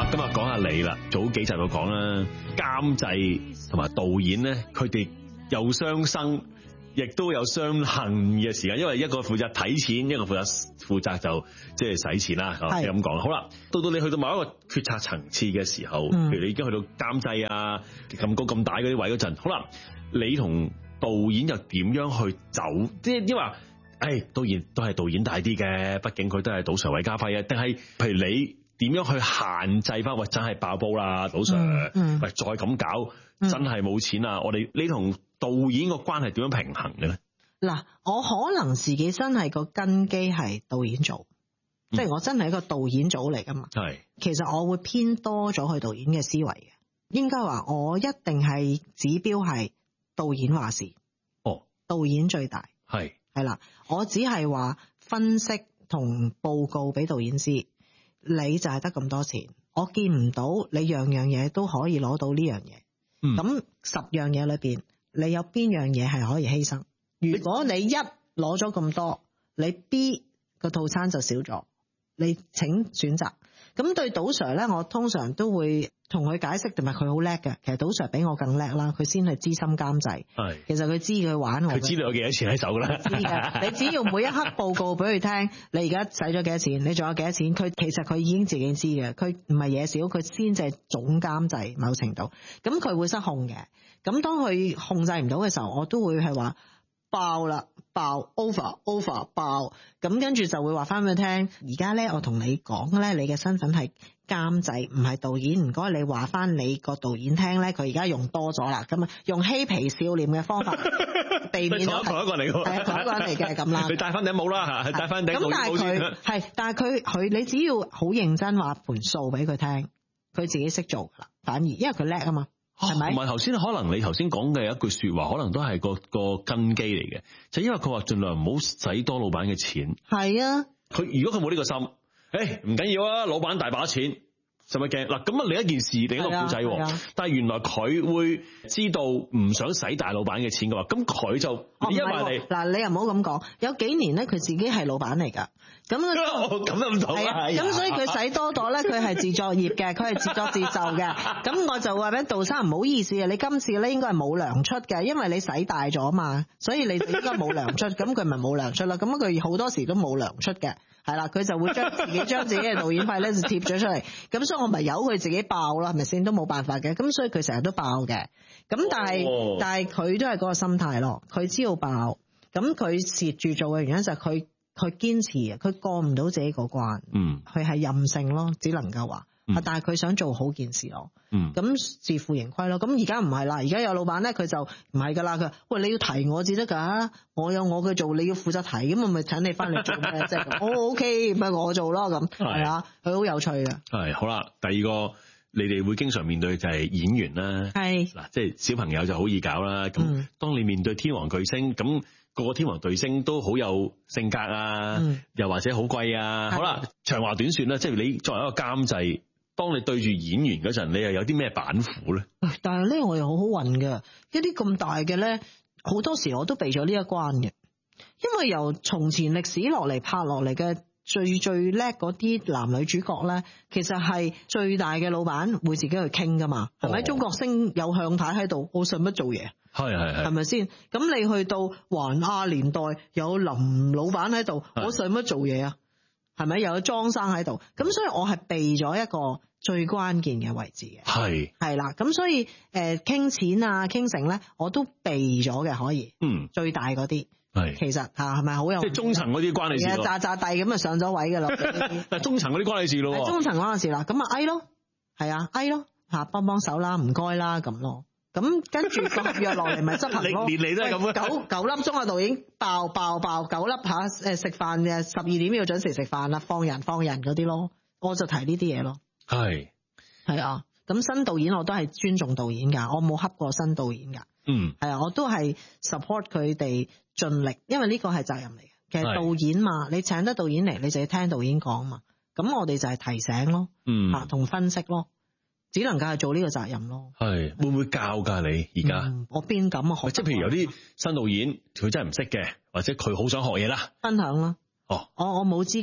今日講下你啦，早幾集我講啦，監製同埋導演咧，佢哋有相生，亦都有相恨嘅時間，因為一個負責睇錢，一個負責就即係使錢啦。咁講，好啦，到你去到某一個決策層次嘅時候，譬如你已經去到監製啊咁高咁大嗰啲位嗰陣，好啦，你同導演又點樣去走？即係因為，導演都係導演大啲嘅，畢竟佢都係賭 Sir 韋家輝啊。定係譬如你點樣去限制翻？喂，真係爆煲啦，賭 Sir，喂，再咁搞，真係冇錢啊！你同導演個關係點樣平衡嘅咧？ 嗱，我可能自己真係個根基係導演組，即係我真係一個導演組嚟噶嘛。係，其實我會偏多咗去導演嘅思維嘅。應該話我一定係指標係導演話事。哦，導演最大。係啦，我只係話分析同報告俾導演知，你就係得咁多錢，我見唔到你樣樣嘢都可以攞到呢樣嘢。咁10樣嘢裏邊，你有邊樣嘢係可以犧牲？如果你一攞咗咁多，你 B 個套餐就少咗，你請選擇。咁對賭 Sir 咧，我通常都會同佢解釋，同埋佢好叻嘅。其實賭 Sir 比我更叻啦，佢先係資深監製。係，其實佢知佢玩我，佢知道有幾多錢喺手噶啦。知嘅，你只要每一刻報告俾佢聽，你而家使咗幾多錢，你仲有幾多錢，佢其實佢已經自己知嘅。佢唔係嘢少，佢先至係總監製某程度。咁佢會失控嘅。咁當佢控制唔到嘅時候，我都會係話爆啦，爆 over 爆，咁跟住就會話翻俾佢聽。而家咧，我同你講咧，你嘅身份係監製，唔係導演。唔該，你話翻你個導演聽咧，佢而家用多咗啦，咁啊用嬉皮笑臉嘅方法避免咗同一個嚟嘅，係同一個人嚟嘅咁啦。你戴翻頂帽啦嚇，戴翻頂帽先。但係佢你只要好認真話盤數俾佢聽，佢自己識做噶啦。反而因為佢叻啊嘛。係咪？同埋頭先可能你頭先講嘅一句說話，可能都係個根基嚟嘅，就因為佢話盡量唔好使多老闆嘅錢。係啊，如果佢冇呢個心，唔緊要啊，老闆大把錢。使乜驚嗱？咁啊，另一件事，另一個故仔。但係原來佢會知道唔想使大老闆嘅錢嘅話，咁佢就因為嗱，你又唔好咁講。有幾年咧，佢自己係老闆嚟㗎。咁唔同啊。咁所以佢使多咗咧，佢係自作業嘅，佢係自作自受嘅。咁我就話俾杜生唔好意思啊，你今次咧應該係冇糧出嘅，因為你使大咗嘛，所以你應該冇糧出。咁佢咪冇糧出啦？咁佢好多時都冇糧出嘅。係啦，佢就會將自己嘅導演費咧就貼咗出嚟，咁所以我咪由佢自己爆啦，係咪先？都冇辦法嘅，咁所以佢成日都爆嘅。咁但係佢都係嗰個心態咯，佢知道爆，咁佢蝕住做嘅原因就係佢堅持啊，佢過唔到自己個關，佢係任性咯，只能夠話。但係佢想做好件事咯，咁自負盈虧咯。咁而家唔係啦，而家有老闆咧，佢就唔係噶啦。佢話喂，你要提我至得噶，我有我嘅做，你要負責提，咁我咪請你翻嚟做咩啫？我 OK，咪我做咯咁。係啊，佢好有趣嘅。係好啦，第二個你哋會經常面對就係演員啦。係嗱，即係小朋友就好易搞啦。咁當你面對天王巨星，咁個天王巨星都好有性格啊，又或者好貴啊。好啦，長話短說啦，即係你作為一個監製。當你對住演員嗰陣，你又有啲咩板斧咧？但係咧，我又好好運嘅，一啲咁大嘅咧，好多時我都避咗呢一關嘅，因為由從前歷史落嚟拍落嚟嘅最叻嗰啲男女主角咧，其實係最大嘅老闆會自己去傾噶嘛，係咪？中國星有向太喺度，我使乜做嘢？係咪先？咁你去到環亞年代有林老闆喺度，我使乜做嘢啊？係咪？又有莊生喺度？咁所以我係避咗一個最關鍵嘅位置嘅，係啦，咁所以傾錢啊傾成咧，我都避咗嘅，可以，最大嗰啲，其實係咪好有？即係中層嗰啲關你事咯，炸地咁啊上咗位噶啦，但係中層嗰啲關你事咯，中層關你事啦，咁啊咯，係啊咯，吓幫幫手啦，唔該啦咁咯，咁跟住個合約落嚟咪執行咯，年嚟都係咁嘅，九粒鐘啊導演爆9粒吓，食飯嘅12點要準時食飯啦，放人嗰啲咯，我就提呢啲嘢咯。係啊，咁新導演我都係尊重導演噶，我冇恰過新導演噶。係啊，我都係 support 佢哋盡力，因為呢個係責任嚟嘅。其實導演嘛，你請得導演嚟，你就要聽導演講嘛。咁我哋就係提醒咯，同分析咯，只能夠係做呢個責任咯。係會唔會教噶你而家？我邊敢啊學？即係譬如有啲新導演，佢真係唔識嘅，或者佢好想學嘢啦，分享啦。我冇資格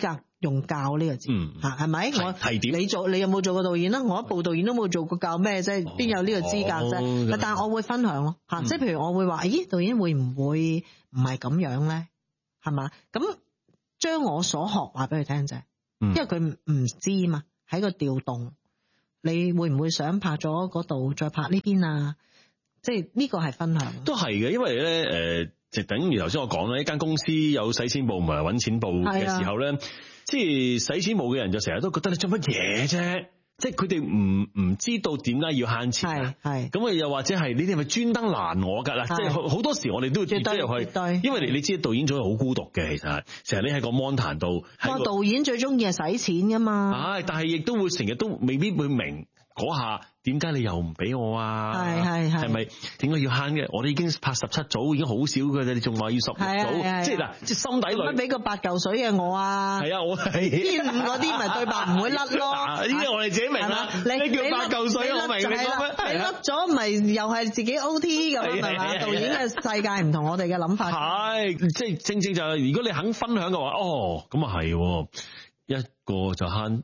用教呢個字，係咪？我提點你有冇做過導演啦？我一部導演都冇做過，教咩啫？邊有呢個資格啫？但係我會分享咯，即係譬如我會話，咦，導演會唔會唔係咁樣咧？係嘛？咁將我所學話俾佢聽啫，因為佢唔知嘛，喺個調動，你會唔會想拍咗嗰度再拍呢邊啊？即係呢個係分享， 都係嘅，因為咧就等於頭先我講啦，一間公司有使錢部唔係揾錢部嘅時候咧，即係使錢部嘅人就成日都覺得你做乜嘢啫？即係佢哋唔知道點解要慳錢，係咁啊，又或者係你哋係咪專登攔我㗎啦？即係好多時我哋都會跌咗入去，因為你知導演組係好孤獨嘅，其實成日你喺個 mon 壇度， 個導演最中意係使錢㗎嘛， 但係亦都會成日都未必會明嗰下點解你又唔俾我啊？係咪點解要慳嘅？我哋已經拍17組已經好少㗎啫，你仲話要16組？即係嗱，即係心底裏乜俾個8嚿水嘅我啊？ 係啊，我係邊5嗰啲咪對白唔會甩咯？ 呢啲我哋自己明啦。你叫8嚿水，我明你講咩？ 你甩咗咪又係自己 OT 咁係嘛？導演嘅世界唔同我哋嘅諗法。 係，即係正就係如果你肯分享嘅話，咁啊係，一個就慳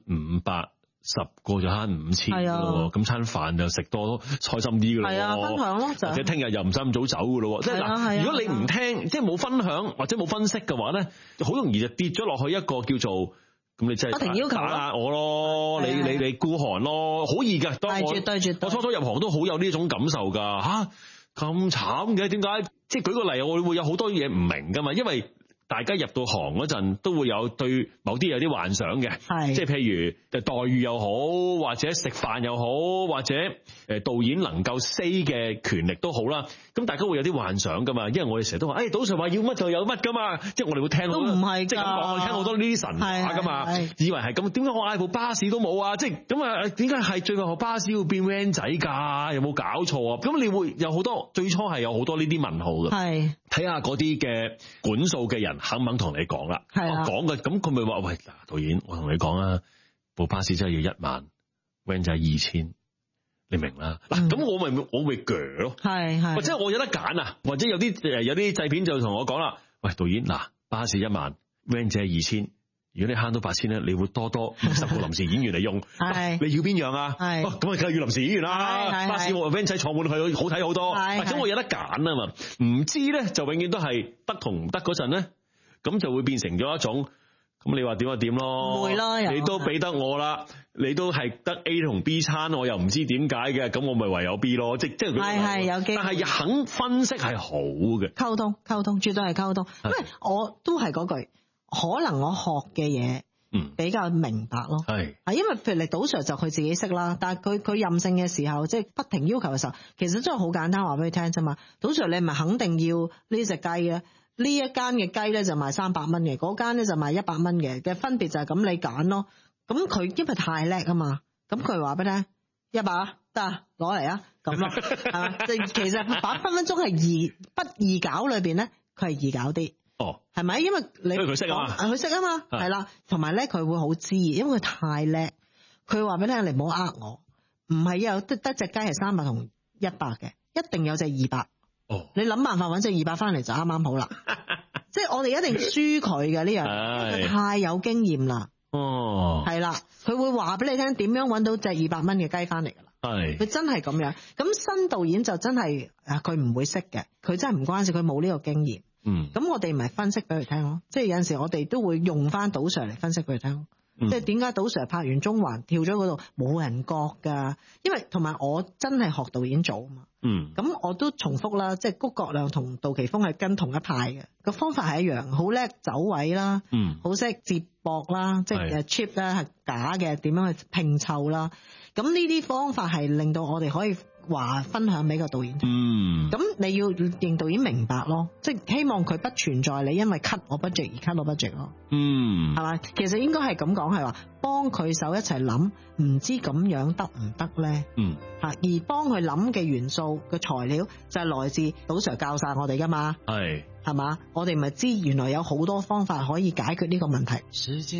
500。10個就慳5000咯，咁餐飯就食多開心啲噶咯。係啊，分享咯，或者聽日又唔使咁早走噶咯。即係嗱，如果你唔聽，即係冇分享或者冇分析嘅話咧，好容易就跌咗落去一個叫做咁你真係不停要求打壓我咯，你孤寒咯，好易噶。係絕對。我初初入行都好有呢種感受噶，咁慘嘅，點解？即係舉個例，我會有好多嘢唔明噶嘛，因為大家入到行嗰陣都會有對某啲有啲幻想嘅，即係譬如待遇又好，或者食飯又好，或者導演能夠 say 嘅權力都好啦。咁大家會有啲幻想噶嘛，因為我哋成日都話，賭 Sir 話要乜就有乜噶嘛，即係我哋會聽到， 都唔係即係咁講，我哋聽好多呢啲神話噶嘛，以為係咁，點解我嗌部巴士都冇啊？即係咁啊？點解係最後巴士要變 van 仔㗎？有冇搞錯啊？咁你會有好多最初係有好多呢啲問號嘅，睇下嗰啲嘅管數嘅人。肯唔肯同你講啦？講嘅咁佢咪話喂，嗱，導演，我同你講啦，部巴士真係要1萬 van 仔2000，你明啦？嗱，咁我咪鋸咯，或者我有得揀啊，或者有啲製片就同我講啦，喂，導演，嗱，巴士1萬 van 仔2000，如果你慳到8000咧，你會多20個臨時演員嚟用，你要邊樣啊？咁啊梗係要臨時演員啦，巴士我 van 仔坐滿去好睇好多，咁我有得揀啊嘛，唔知咧就永遠都係得同唔得嗰陣咧。咁就會變成咗一種，咁你話點就點咯，會咯，你都俾得我啦，你都係得 A 同 B 餐，我又唔知點解嘅，咁我咪唯有 B 咯，即係係有機會，但係肯分析係好嘅，溝通絕對係溝通，因為我都係嗰句，可能我學嘅嘢比較明白咯，係因為譬如你賭 Sir 就佢自己識啦，但係佢任性嘅時候，即係不停要求嘅時候，其實真係好簡單話俾佢聽啫嘛，賭 Sir 你唔係肯定要呢隻雞嘅。呢一間嘅雞咧就賣300蚊嘅，嗰間咧就賣100蚊嘅分別就係咁，你揀咯。咁佢因為太叻啊嘛，咁佢話俾你聽100得攞嚟啊，咁咯，係嘛？即係其實把分鐘係不易搞裏邊咧，佢係易搞啲。係咪？因為佢識啊嘛，佢識啊嘛，係啦。同埋咧，佢會好知意，因為佢太叻。佢話俾你聽，你唔好呃我，唔係有得隻雞係300同100嘅，一定有隻200。你諗辦法揾隻200翻嚟就啱啱好啦，即係我哋一定輸佢嘅呢樣，佢太有經驗啦。係啦，佢會話俾你聽點樣揾到隻200蚊嘅雞翻嚟噶啦。佢真係咁樣。咁新導演就真係佢唔會識嘅，佢真係唔關事，佢冇呢個經驗。咁我哋咪分析俾佢聽咯，即係有陣時我哋都會用翻賭 Sir嚟分析俾佢聽。即係點解賭 Sir 拍完中環跳咗嗰度冇人覺噶？因為同埋我真係學導演組啊嘛。咁我都重複啦，即係谷國亮同杜琪峰係跟同一派嘅，個方法係一樣，好叻走位啦，好識接駁啦，即係 cheap 啦，係假嘅點樣去拼湊啦。咁呢啲方法係令到我哋可以話分享俾個導演。咁你要令導演明白咯，即係希望佢不存在你因為 cut 我 budget 而 cut 我 budget 咯。係咪？其實應該係咁講，係話幫佢手一齊諗，唔知咁樣得唔得咧？而幫佢諗嘅元素嘅材料就係來自賭 Sir 教晒我哋噶嘛。係嘛？我哋咪知原來有好多方法可以解決呢個問題。